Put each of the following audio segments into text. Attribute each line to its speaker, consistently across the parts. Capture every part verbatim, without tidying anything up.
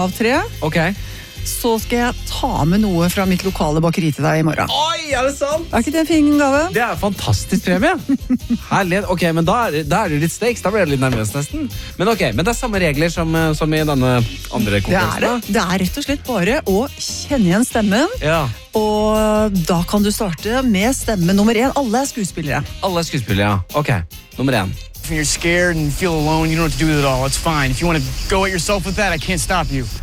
Speaker 1: av tre.
Speaker 2: Ok.
Speaker 1: Så skal jeg ta med noe fra mitt lokale bakeri til deg i morgen.
Speaker 2: Oi, er det sant?
Speaker 1: Er ikke det en fin gave?
Speaker 2: Det er fantastisk premie. Herlighet. Ok, men da er, da er det litt stakes. Da blir jeg litt nervøs nesten. Men ok, men det er samme regler som, som i denne andre
Speaker 1: Det er
Speaker 2: konkurransen.
Speaker 1: det. Det er rett og slett bare å kjenne igjen stemmen.
Speaker 2: Ja.
Speaker 1: Og da kan du starte med stemme nummer én. Alle er skuespillere.
Speaker 2: Alle er skuespillere, ja. Ok, nummer én.
Speaker 3: If you're scared and feel alone, you don't know what to do with it all. It's fine. If you want to go at yourself with that, I can't stop you.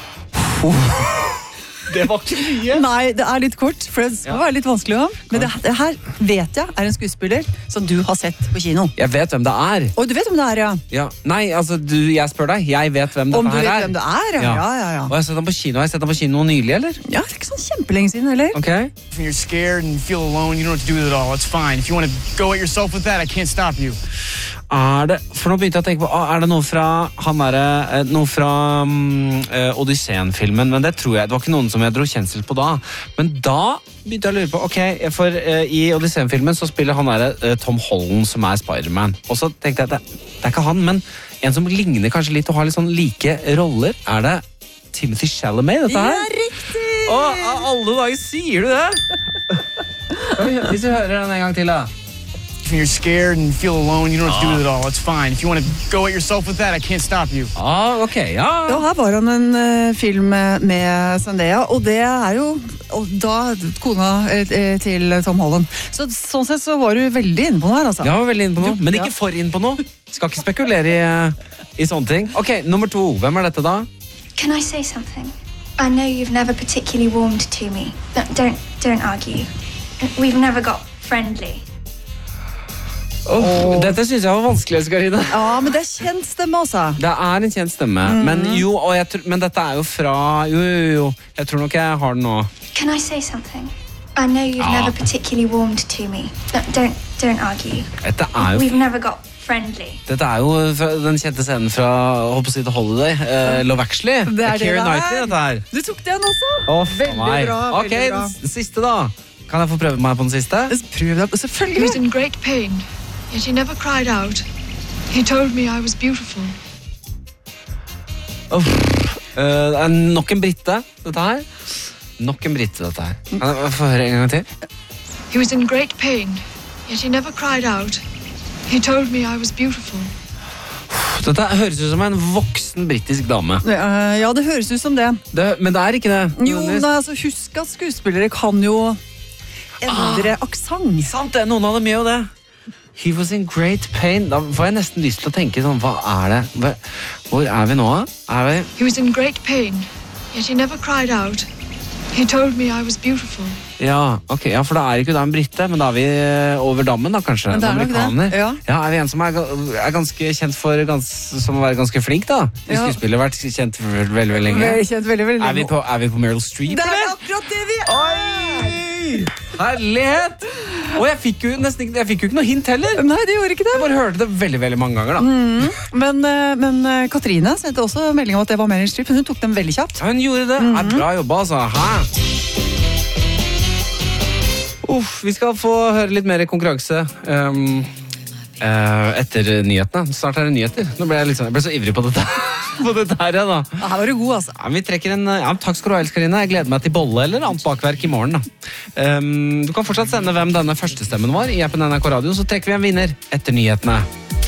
Speaker 2: Det var ikke mye.
Speaker 1: Nei, det er litt kort, for det skal
Speaker 2: Ja.
Speaker 1: være litt vanskelig også. Men det, det her vet jeg er en skuespiller som du har sett på kino.
Speaker 2: Jeg vet hvem det er.
Speaker 1: Og du vet om det er, ja?
Speaker 2: Ja. Nei, altså, du, jeg spør deg. Jeg vet hvem
Speaker 1: Om
Speaker 2: dette
Speaker 1: du
Speaker 2: her
Speaker 1: vet
Speaker 2: er.
Speaker 1: hvem det er, ja. Ja, ja, ja.
Speaker 2: Og jeg har sett ham på kino. Har jeg sett ham på kino nylig, eller?
Speaker 1: Ja, det er ikke sånn kjempelenge siden, heller.
Speaker 2: Ok.
Speaker 3: If you're scared and feel alone, you don't know what to do with it all. It's fine. If you want to go at yourself with that, I can't stop you.
Speaker 2: Er det, for nå begynte jeg å tenke på, ah, er det noe fra, han der, eh, noe fra um, uh, Odysseen-filmen, men det tror jeg, det var ikke noen som jeg dro kjensel på da. Men da begynte jeg å lure på, ok, for uh, i Odysseen-filmen så spiller han der uh, Tom Holland som er Spider-Man. Og så tenkte jeg at det, det er ikke han, men en som ligner kanskje litt og har litt sånn like roller, er det Timothy Chalamet, dette her?
Speaker 1: Ja, riktig!
Speaker 2: Å, av alle dager sier du det? Hvis du hører den en gang til da.
Speaker 3: If you're scared and feel alone, you don't know what to do with it all. It's fine. If you want to go at yourself with that, I can't stop you.
Speaker 2: Ah, ok, ja.
Speaker 1: Ja, her var han en uh, film med, med Zendaya, og det er jo og da kona uh, til Tom Holland. Så sånn sett så var du veldig inne på noe her, altså.
Speaker 2: Jeg var veldig inne på noe, men
Speaker 1: Ja.
Speaker 2: ikke for inne på noe. Skal ikke spekulere i, i sånne ting. Ok, nummer to. Hvem er dette da?
Speaker 4: Can I say something? I know you've never particularly warmed to me. No, don't don't argue. We've never got friendly.
Speaker 2: Oh, dette synes jeg var vanskelig, Karine.
Speaker 1: Ja, men det er kjent stemme, altså.
Speaker 2: Det er en kjent stemme, men jo, og jeg, tr- men dette er jo fra, jo, jo, jo, jeg tror nok jeg har den nå.
Speaker 4: Can I say something? I know you've never particularly warmed to me. No, don't don't argue.
Speaker 2: Dette er jo,
Speaker 4: We've never got friendly.
Speaker 2: dette er jo fra den kjente scenen fra, håper å si The Holiday, uh, Love Actually.
Speaker 1: Det er det
Speaker 2: Keira
Speaker 1: det er.
Speaker 2: Knightley, dette her.
Speaker 1: Du tok den også.
Speaker 2: Å,
Speaker 1: Veldig
Speaker 2: meg.
Speaker 1: bra,
Speaker 2: Ok,
Speaker 1: veldig bra.
Speaker 2: den s- siste da. Kan jeg få prøve meg på den siste?
Speaker 1: Prøv deg på,
Speaker 5: He was
Speaker 1: selvfølgelig.
Speaker 5: in great pain, yet he never cried out. He told me I was beautiful.
Speaker 2: Uh, det er nok en britte, dette her. Nok en britte, dette her. Kan jeg få høre en gang til?
Speaker 5: He was in great pain, yet he never cried out. He told me I was beautiful.
Speaker 2: Dette høres ut som en voksen britisk dame.
Speaker 1: Uh, ja, det høres ut som det.
Speaker 2: Det, men det er ikke det.
Speaker 1: Jo,
Speaker 2: nødvendigvis.
Speaker 1: nei, altså, husk at skuespillere kan jo endre aksent.
Speaker 2: Sant det, noen av dem gjør jo det. He was in great pain. Da får jeg nesten lyst til å tenke sånn, hva er det? Hva, hvor er vi nå? Er vi?
Speaker 5: He was in great pain, yet he never cried out. He told me I was beautiful.
Speaker 2: Ja, ok, ja, for da er ikke da en britte, men da er vi eh, over dammen da, kanskje.
Speaker 1: Men det er nok det,
Speaker 2: Amerikaner.
Speaker 1: ja.
Speaker 2: Ja, er vi en som er, ga- er ganske kjent for gans, som å være ganske flink da? Vi
Speaker 1: Ja.
Speaker 2: skuespiller har vært kjent for veldig, veldig, veldig lenge.
Speaker 1: Veldig kjent, veldig, veldig
Speaker 2: Er vi på, er vi på Meryl Streep,
Speaker 1: Det er
Speaker 2: eller?
Speaker 1: akkurat det vi er!
Speaker 2: Oi! Herlighet! Og jeg fikk jo nesten ikke, jeg fikk jo ikke noe hint heller.
Speaker 1: Nei, det gjorde ikke det.
Speaker 2: Jeg bare hørte det veldig, veldig mange ganger da.
Speaker 1: Men, eh, men eh, Katrine sendte også melding om at det var Meryl Streep, men hun tok dem veldig kjapt.
Speaker 2: Ja, hun gjorde det. Ja, bra jobba, altså. Hæ? Uff, vi skal få høre litt mer konkurranse um, eh, etter nyhetene. Snart er det nyheter. Nå ble jeg, litt sånn, jeg ble så ivrig på dette, på dette her, ja, da.
Speaker 1: Ja, her var du god, altså.
Speaker 2: Ja, men vi trekker en, ja, takk skal du ha, Else Karine. Jeg gleder meg til bolle eller annet bakverk i morgen. Da. Um, du kan fortsatt sende hvem denne første stemmen var i appen N R K Radio, så trekker vi en vinner etter nyhetene.